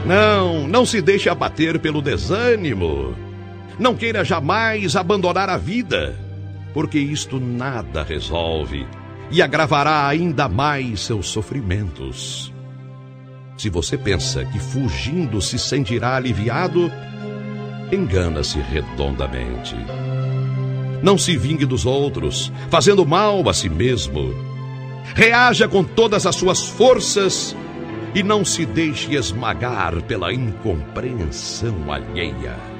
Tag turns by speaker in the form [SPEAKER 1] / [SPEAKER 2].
[SPEAKER 1] Não se deixe abater pelo desânimo. Não queira jamais abandonar a vida, porque isto nada resolve e agravará ainda mais seus sofrimentos. Se você pensa que fugindo se sentirá aliviado, engana-se redondamente. Não se vingue dos outros, fazendo mal a si mesmo. Reaja com todas as suas forças e não se deixe esmagar pela incompreensão alheia.